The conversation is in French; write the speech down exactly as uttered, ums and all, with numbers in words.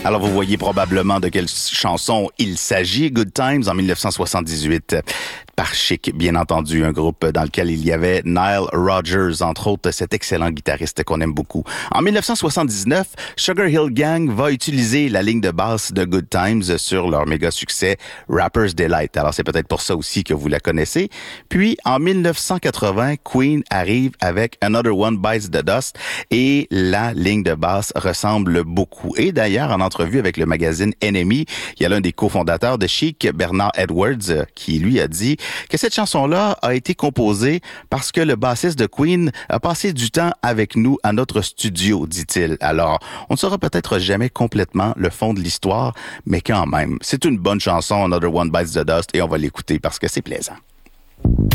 Alors, vous voyez probablement de quelle chanson il s'agit. Good Times en dix-neuf cent soixante-dix-huit. Par Chic, bien entendu, un groupe dans lequel il y avait Nile Rodgers, entre autres, cet excellent guitariste qu'on aime beaucoup. En dix-neuf cent soixante-dix-neuf, Sugar Hill Gang va utiliser la ligne de basse de Good Times sur leur méga succès Rapper's Delight. Alors, c'est peut-être pour ça aussi que vous la connaissez. Puis, en dix-neuf cent quatre-vingts, Queen arrive avec Another One Bites the Dust et la ligne de basse ressemble beaucoup. Et d'ailleurs, en entrevue avec le magazine Enemy, il y a l'un des cofondateurs de Chic, Bernard Edwards, qui lui a dit que cette chanson-là a été composée parce que le bassiste de Queen a passé du temps avec nous à notre studio, dit-il. Alors, on ne saura peut-être jamais complètement le fond de l'histoire, mais quand même, c'est une bonne chanson, Another One Bites the Dust, et on va l'écouter parce que c'est plaisant.